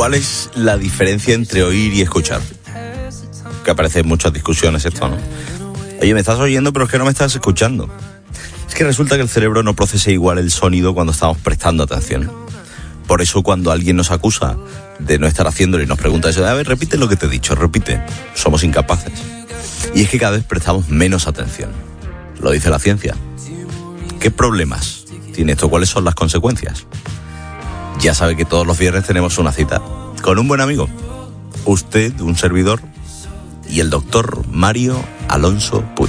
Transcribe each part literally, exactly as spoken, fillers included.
¿Cuál es la diferencia entre oír y escuchar? Que aparece en muchas discusiones esto, ¿no? Oye, me estás oyendo, pero es que no me estás escuchando. Es que resulta que el cerebro no procesa igual el sonido cuando estamos prestando atención. Por eso cuando alguien nos acusa de no estar haciéndolo y nos pregunta eso, a ver, repite lo que te he dicho, repite. Somos incapaces. Y es que cada vez prestamos menos atención. Lo dice la ciencia. ¿Qué problemas tiene esto? ¿Cuáles son las consecuencias? Ya sabe que todos los viernes tenemos una cita con un buen amigo. Usted, un servidor, y el doctor Mario Alonso Puig.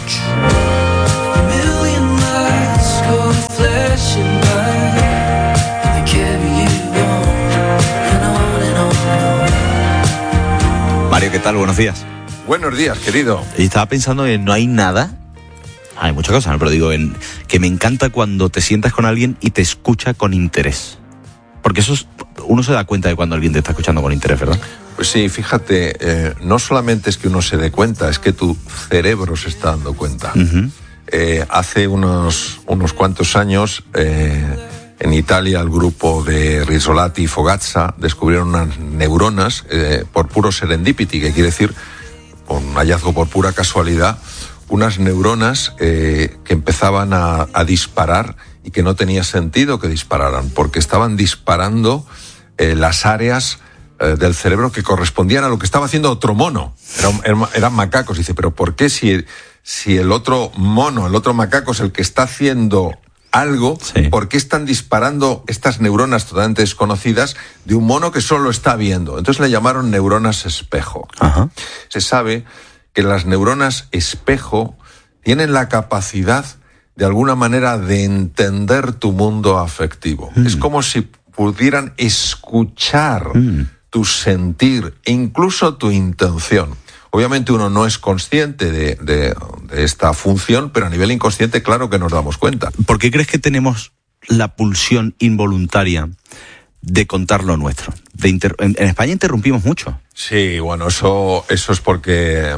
Mario, ¿qué tal? Buenos días. Buenos días, querido. Y estaba pensando en no hay nada. Hay muchas cosas, ¿no? Pero digo, en que me encanta cuando te sientas con alguien y te escucha con interés. Porque eso es, uno se da cuenta de cuando alguien te está escuchando con interés, ¿verdad? Pues sí, fíjate, eh, no solamente es que uno se dé cuenta, es que tu cerebro se está dando cuenta. Uh-huh. Eh, hace unos, unos cuantos años, eh, en Italia, el grupo de Rizzolatti y Fogazza descubrieron unas neuronas eh, por puro serendipity, que quiere decir, por un hallazgo por pura casualidad, unas neuronas eh, que empezaban a, a disparar y que no tenía sentido que dispararan, porque estaban disparando eh, las áreas eh, del cerebro que correspondían a lo que estaba haciendo otro mono. Eran, eran, eran macacos. Dice, pero ¿por qué si, si el otro mono, el otro macaco es el que está haciendo algo, sí, por qué están disparando estas neuronas totalmente desconocidas de un mono que solo está viendo? Entonces le llamaron neuronas espejo. Ajá. Se sabe que las neuronas espejo tienen la capacidad de alguna manera de entender tu mundo afectivo. Mm. Es como si pudieran escuchar mm. tu sentir e incluso tu intención. Obviamente uno no es consciente de, de, de esta función, pero a nivel inconsciente claro que nos damos cuenta. ¿Por qué crees que tenemos la pulsión involuntaria de contar lo nuestro? De inter... en, en España interrumpimos mucho. Sí, bueno, eso, eso es porque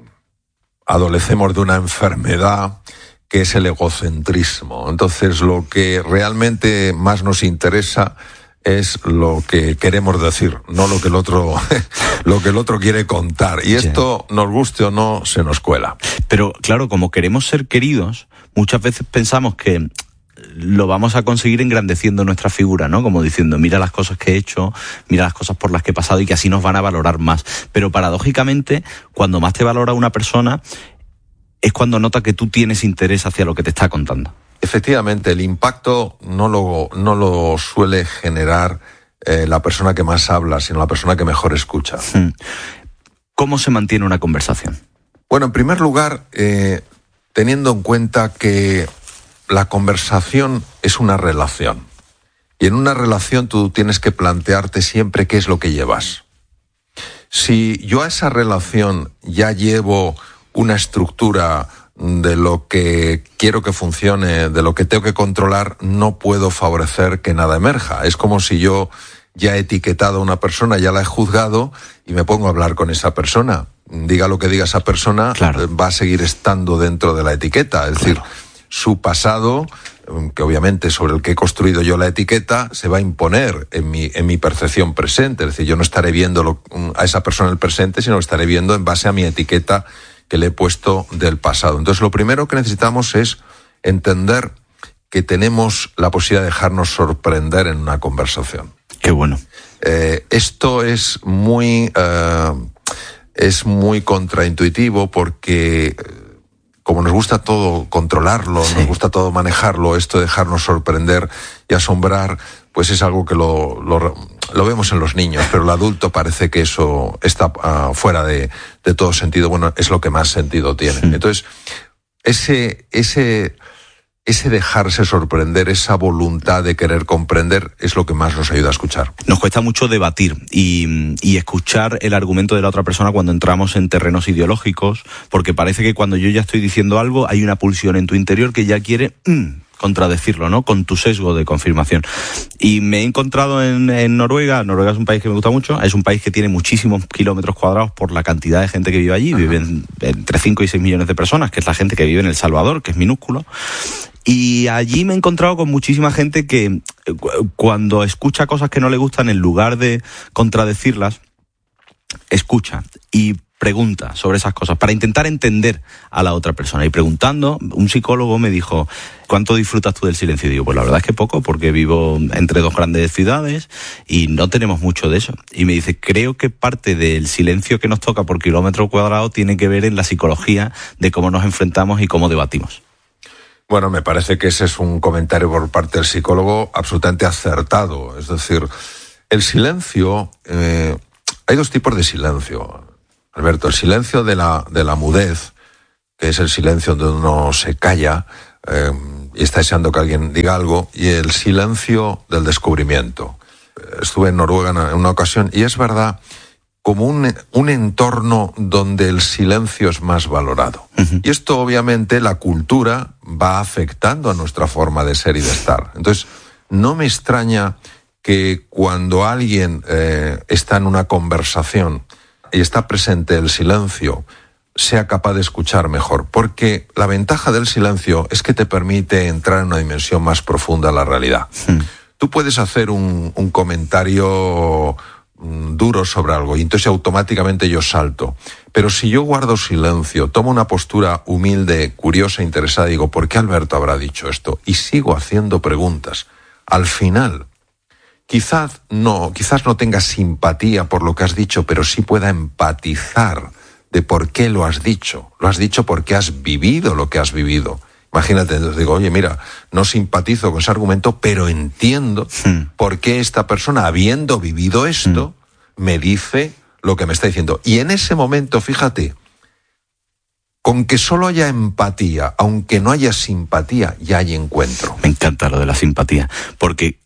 adolecemos de una enfermedad que es el egocentrismo. Entonces, lo que realmente más nos interesa es lo que queremos decir, no lo que el otro, lo que el otro quiere contar. Y esto, sí, nos guste o no, se nos cuela. Pero, claro, como queremos ser queridos, muchas veces pensamos que lo vamos a conseguir engrandeciendo nuestra figura, ¿no? Como diciendo, mira las cosas que he hecho, mira las cosas por las que he pasado y que así nos van a valorar más. Pero, paradójicamente, cuando más te valora una persona es cuando nota que tú tienes interés hacia lo que te está contando. Efectivamente, el impacto no lo, no lo suele generar eh, la persona que más habla, sino la persona que mejor escucha. ¿Cómo se mantiene una conversación? Bueno, en primer lugar, eh, teniendo en cuenta que la conversación es una relación. Y en una relación tú tienes que plantearte siempre qué es lo que llevas. Si yo a esa relación ya llevo una estructura de lo que quiero que funcione, de lo que tengo que controlar, no puedo favorecer que nada emerja. Es como si yo ya he etiquetado a una persona, ya la he juzgado y me pongo a hablar con esa persona. Diga lo que diga esa persona, claro, va a seguir estando dentro de la etiqueta. Es decir, claro, su pasado, que obviamente sobre el que he construido yo la etiqueta, se va a imponer en mi, en mi percepción presente. Es decir, yo no estaré viendo lo, a esa persona en el presente, sino que estaré viendo en base a mi etiqueta que le he puesto del pasado. Entonces, lo primero que necesitamos es entender que tenemos la posibilidad de dejarnos sorprender en una conversación. Qué bueno. Eh, esto es muy, eh, es muy contraintuitivo porque, como nos gusta todo controlarlo, sí, nos gusta todo manejarlo, esto de dejarnos sorprender y asombrar, pues es algo que lo, lo, lo vemos en los niños, pero el adulto parece que eso está uh, fuera de, de todo sentido. Bueno, es lo que más sentido tiene. Sí. Entonces, ese, ese, ese dejarse sorprender, esa voluntad de querer comprender, es lo que más nos ayuda a escuchar. Nos cuesta mucho debatir y, y escuchar el argumento de la otra persona cuando entramos en terrenos ideológicos, porque parece que cuando yo ya estoy diciendo algo, hay una pulsión en tu interior que ya quiere Mm, contradecirlo, ¿no? Con tu sesgo de confirmación. Y me he encontrado en, en Noruega. Noruega es un país que me gusta mucho. Es un país que tiene muchísimos kilómetros cuadrados por la cantidad de gente que vive allí. Ajá. Viven entre cinco y seis millones de personas, que es la gente que vive en El Salvador, que es minúsculo. Y allí me he encontrado con muchísima gente que cuando escucha cosas que no le gustan, en lugar de contradecirlas, escucha y pregunta sobre esas cosas para intentar entender a la otra persona. Y preguntando, un psicólogo me dijo: ¿cuánto disfrutas tú del silencio? Y digo, pues la verdad es que poco, porque vivo entre dos grandes ciudades y no tenemos mucho de eso. Y me dice, creo que parte del silencio que nos toca por kilómetro cuadrado tiene que ver en la psicología de cómo nos enfrentamos y cómo debatimos. Bueno, me parece que ese es un comentario por parte del psicólogo absolutamente acertado. Es decir, el silencio, eh, hay dos tipos de silencio, Alberto. El silencio de la, de la mudez, que es el silencio donde uno se calla eh, y está deseando que alguien diga algo, y el silencio del descubrimiento. Estuve en Noruega en una ocasión y es verdad, como un, un entorno donde el silencio es más valorado. Uh-huh. Y esto obviamente la cultura va afectando a nuestra forma de ser y de estar. Entonces, no me extraña que cuando alguien eh, está en una conversación y está presente el silencio, sea capaz de escuchar mejor. Porque la ventaja del silencio es que te permite entrar en una dimensión más profunda de la realidad. Uh-huh. Tú puedes hacer un, un comentario duro sobre algo y entonces automáticamente yo salto. Pero si yo guardo silencio, tomo una postura humilde, curiosa, interesada, digo, ¿por qué Alberto habrá dicho esto? Y sigo haciendo preguntas. Al final, quizás no, quizás no tenga simpatía por lo que has dicho, pero sí pueda empatizar de por qué lo has dicho. Lo has dicho porque has vivido lo que has vivido. Imagínate, entonces digo, oye, mira, no simpatizo con ese argumento, pero entiendo mm. por qué esta persona, habiendo vivido esto, mm. me dice lo que me está diciendo. Y en ese momento, fíjate, con que solo haya empatía, aunque no haya simpatía, ya hay encuentro. Me encanta lo de la simpatía, porque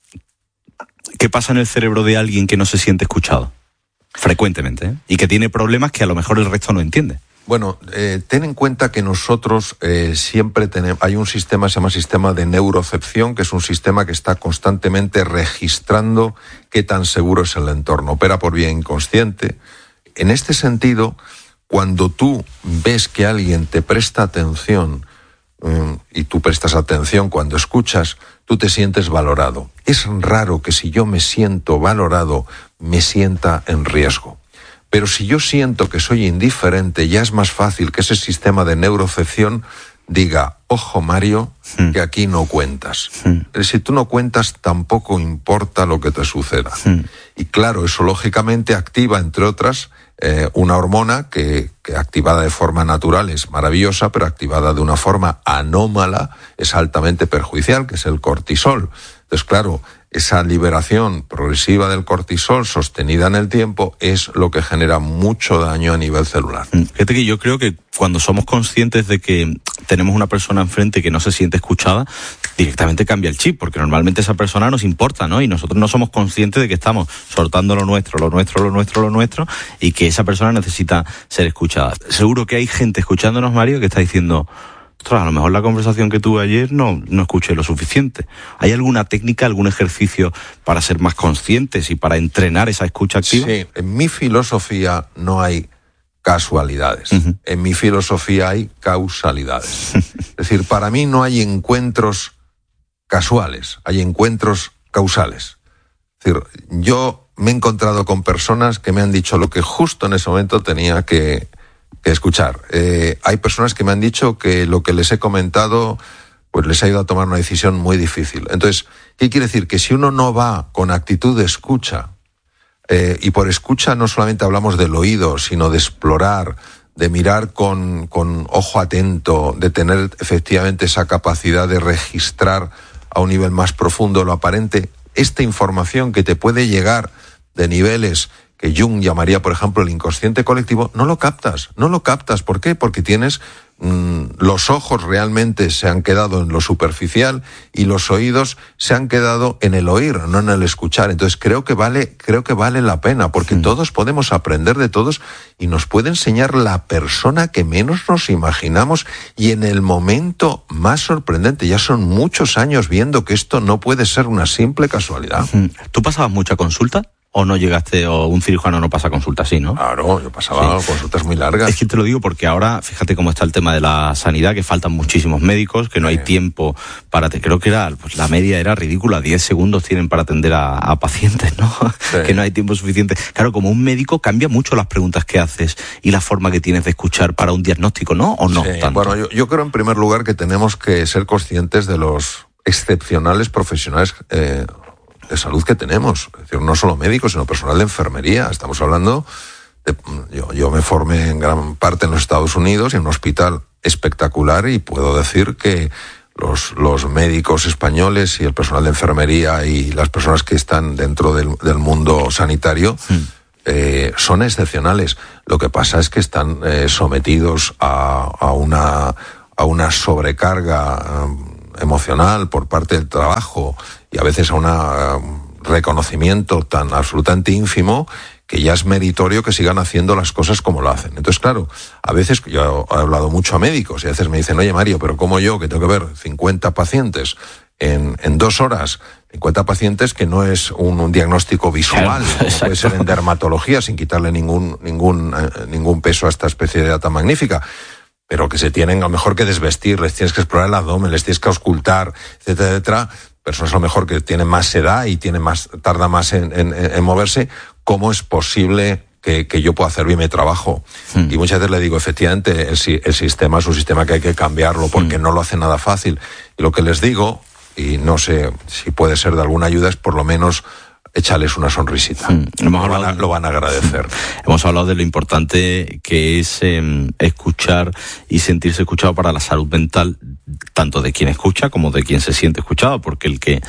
¿qué pasa en el cerebro de alguien que no se siente escuchado? Frecuentemente, ¿eh? Y que tiene problemas que a lo mejor el resto no entiende. Bueno, eh, ten en cuenta que nosotros eh, siempre tenemos, hay un sistema, se llama sistema de neurocepción, que es un sistema que está constantemente registrando qué tan seguro es el entorno, opera por vía inconsciente. En este sentido, cuando tú ves que alguien te presta atención, eh, y tú prestas atención cuando escuchas, tú te sientes valorado. Es raro que si yo me siento valorado, me sienta en riesgo. Pero si yo siento que soy indiferente, ya es más fácil que ese sistema de neurocepción diga, ojo Mario, mm. que aquí no cuentas. Mm. Si tú no cuentas, tampoco importa lo que te suceda. Mm. Y claro, eso lógicamente activa, entre otras, eh, una hormona que, que activada de forma natural es maravillosa, pero activada de una forma anómala es altamente perjudicial, que es el cortisol. Entonces, claro, esa liberación progresiva del cortisol sostenida en el tiempo es lo que genera mucho daño a nivel celular. Fíjate que yo creo que cuando somos conscientes de que tenemos una persona enfrente que no se siente escuchada, directamente cambia el chip, porque normalmente esa persona nos importa, ¿no? Y nosotros no somos conscientes de que estamos soltando lo nuestro, lo nuestro, lo nuestro, lo nuestro, y que esa persona necesita ser escuchada. Seguro que hay gente escuchándonos, Mario, que está diciendo, ostras, a lo mejor la conversación que tuve ayer no, no escuché lo suficiente. ¿Hay alguna técnica, algún ejercicio para ser más conscientes y para entrenar esa escucha activa? Sí, en mi filosofía no hay casualidades. Uh-huh. En mi filosofía hay causalidades. Es decir, para mí no hay encuentros casuales, hay encuentros causales. Es decir, yo me he encontrado con personas que me han dicho lo que justo en ese momento tenía que que escuchar. Eh, hay personas que me han dicho que lo que les he comentado pues les ha ido a tomar una decisión muy difícil. Entonces, ¿qué quiere decir? Que si uno no va con actitud de escucha, eh, y por escucha no solamente hablamos del oído, sino de explorar, de mirar con, con ojo atento, de tener efectivamente esa capacidad de registrar a un nivel más profundo lo aparente, esta información que te puede llegar de niveles que Jung llamaría, por ejemplo, el inconsciente colectivo, no lo captas, no lo captas. ¿Por qué? Porque tienes, mmm, los ojos realmente se han quedado en lo superficial y los oídos se han quedado en el oír, no en el escuchar. Entonces creo que vale, creo que vale la pena, porque mm. todos podemos aprender de todos y nos puede enseñar la persona que menos nos imaginamos y en el momento más sorprendente. Ya son muchos años viendo que esto no puede ser una simple casualidad. ¿Tú pasabas mucha consulta? ¿O no llegaste, o un cirujano no pasa consulta así, no? Claro, yo pasaba sí. consultas muy largas. Es que te lo digo porque ahora, fíjate cómo está el tema de la sanidad, que faltan muchísimos médicos, que no sí. hay tiempo para... Te, creo que era pues la media era ridícula, diez segundos tienen para atender a, a pacientes, ¿no? Sí. Que no hay tiempo suficiente. Claro, como un médico cambia mucho las preguntas que haces y la forma que tienes de escuchar para un diagnóstico, ¿no? ¿O no? Sí. Tanto? Bueno, yo, yo creo en primer lugar que tenemos que ser conscientes de los excepcionales profesionales eh, de salud que tenemos, es decir, no solo médicos, sino personal de enfermería. Estamos hablando de, yo, yo me formé en gran parte en los Estados Unidos, en un hospital espectacular, y puedo decir que los, los médicos españoles y el personal de enfermería y las personas que están dentro del, del mundo sanitario mm. eh, son excepcionales. Lo que pasa es que están eh, sometidos a, a una a una sobrecarga um, emocional por parte del trabajo, y a veces a un uh, reconocimiento tan absolutamente ínfimo que ya es meritorio que sigan haciendo las cosas como lo hacen. Entonces, claro, a veces yo he hablado mucho a médicos y a veces me dicen, oye Mario, pero ¿cómo yo, que tengo que ver cincuenta pacientes en, en dos horas, cincuenta pacientes, que no es un, un diagnóstico visual, claro, como puede ser en dermatología, sin quitarle ningún, ningún, eh, ningún peso a esta especialidad tan magnífica, pero que se tienen a lo mejor que desvestir, les tienes que explorar el abdomen, les tienes que auscultar, etcétera, etcétera, personas a lo mejor que tienen más edad y tienen más, tarda más en, en, en moverse, ¿cómo es posible que, que yo pueda hacer bien mi trabajo? Hmm. Y muchas veces le digo, efectivamente, el, el sistema es un sistema que hay que cambiarlo porque hmm. no lo hace nada fácil. Y lo que les digo, y no sé si puede ser de alguna ayuda, es por lo menos échales una sonrisita. Mm, hemos lo, van a, lo van a agradecer. Hemos hablado de lo importante que es eh, escuchar y sentirse escuchado para la salud mental, tanto de quien escucha como de quien se siente escuchado, porque el que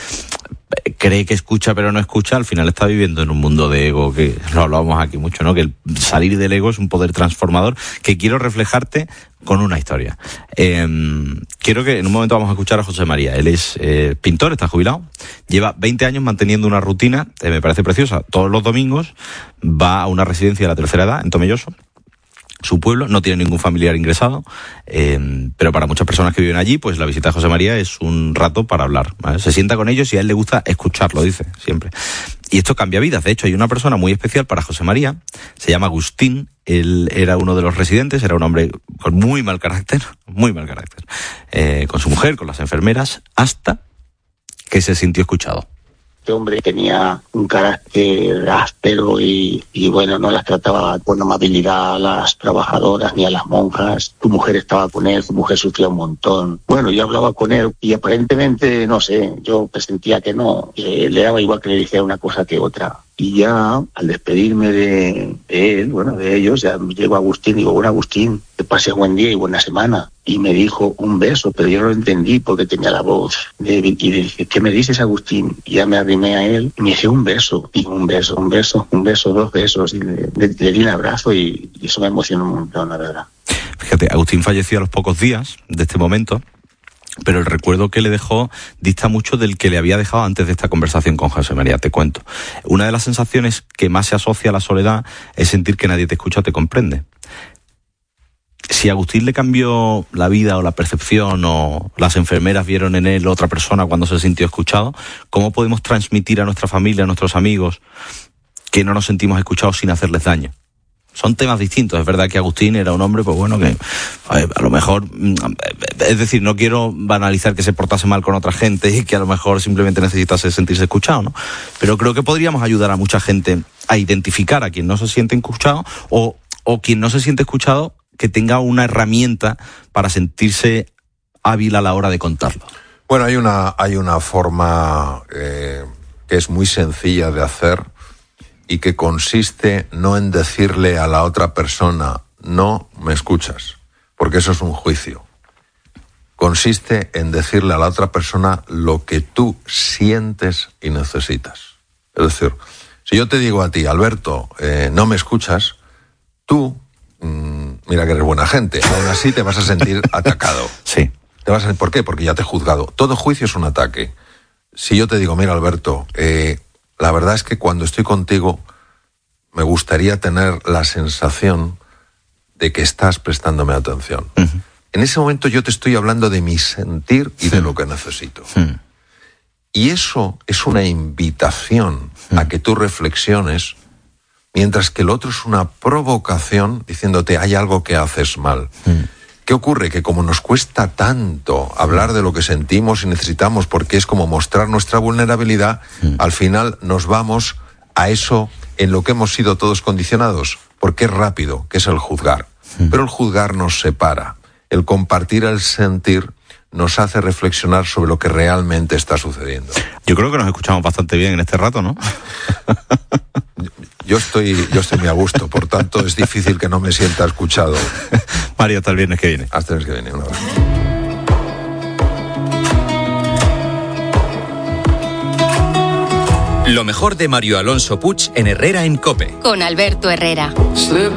cree que escucha pero no escucha, al final está viviendo en un mundo de ego, que lo hablábamos aquí mucho, ¿no? Que el salir del ego es un poder transformador, que quiero reflejarte con una historia. Eh, quiero que en un momento vamos a escuchar a José María. Él es eh, pintor, está jubilado, lleva veinte años manteniendo una rutina, eh, me parece preciosa. Todos los domingos va a una residencia de la tercera edad en Tomelloso, su pueblo, no tiene ningún familiar ingresado, eh, pero para muchas personas que viven allí, pues la visita de José María es un rato para hablar, ¿vale? Se sienta con ellos y a él le gusta escucharlo, dice, siempre. Y esto cambia vidas. De hecho, hay una persona muy especial para José María, se llama Agustín. Él era uno de los residentes, era un hombre con muy mal carácter, muy mal carácter, eh, con su mujer, con las enfermeras, hasta que se sintió escuchado. Este hombre tenía un carácter áspero y, y bueno, no las trataba con amabilidad a las trabajadoras ni a las monjas. Su mujer estaba con él, su mujer sufría un montón. Bueno, yo hablaba con él y aparentemente, no sé, yo presentía que no, que le daba igual que le dijera una cosa que otra. Y ya, al despedirme de, de él, bueno, de ellos, ya llego a Agustín y digo, bueno, Agustín, que pase buen día y buena semana. Y me dijo un beso, pero yo no lo entendí porque tenía la voz. De, y le dije, ¿qué me dices, Agustín? Y ya me arrimé a él y me dice un beso. Y un beso, un beso, un beso, dos besos. Y le, le, le di un abrazo y, y eso me emocionó un montón, la verdad. Fíjate, Agustín falleció a los pocos días de este momento, pero el recuerdo que le dejó dista mucho del que le había dejado antes de esta conversación con José María. Te cuento. Una de las sensaciones que más se asocia a la soledad es sentir que nadie te escucha o te comprende. Si a Agustín le cambió la vida o la percepción, o las enfermeras vieron en él otra persona cuando se sintió escuchado, ¿cómo podemos transmitir a nuestra familia, a nuestros amigos, que no nos sentimos escuchados sin hacerles daño? Son temas distintos. Es verdad que Agustín era un hombre, pues bueno, que a, ver, a lo mejor, es decir, no quiero banalizar que se portase mal con otra gente y que a lo mejor simplemente necesitase sentirse escuchado, ¿no? Pero creo que podríamos ayudar a mucha gente a identificar a quien no se siente escuchado, o, o quien no se siente escuchado, que tenga una herramienta para sentirse hábil a la hora de contarlo. Bueno, hay una, hay una forma eh, que es muy sencilla de hacer, y que consiste no en decirle a la otra persona, no me escuchas, porque eso es un juicio. Consiste en decirle a la otra persona lo que tú sientes y necesitas. Es decir, si yo te digo a ti, Alberto, eh, no me escuchas, tú, mmm, mira que eres buena gente, aún así te vas a sentir atacado. Sí. Te vas a, ¿por qué? Porque ya te he juzgado. Todo juicio es un ataque. Si yo te digo, mira, Alberto, eh, la verdad es que cuando estoy contigo me gustaría tener la sensación de que estás prestándome atención. Uh-huh. En ese momento yo te estoy hablando de mi sentir y sí. de lo que necesito. Sí. Y eso es una invitación mm. a que tú reflexiones, mientras que el otro es una provocación diciéndote hay algo que haces mal. Mm. ¿Qué ocurre? Que como nos cuesta tanto hablar de lo que sentimos y necesitamos, porque es como mostrar nuestra vulnerabilidad, mm. al final nos vamos a eso en lo que hemos sido todos condicionados, porque es rápido, que es el juzgar. Mm. Pero el juzgar nos separa. El compartir el sentir nos hace reflexionar sobre lo que realmente está sucediendo. Yo creo que nos escuchamos bastante bien en este rato, ¿no? Yo estoy, yo estoy muy a gusto, por tanto es difícil que no me sienta escuchado. Mario, hasta el viernes que viene. Hasta el viernes que viene, un abrazo. Lo mejor de Mario Alonso Puig en Herrera en COPE. Con Alberto Herrera.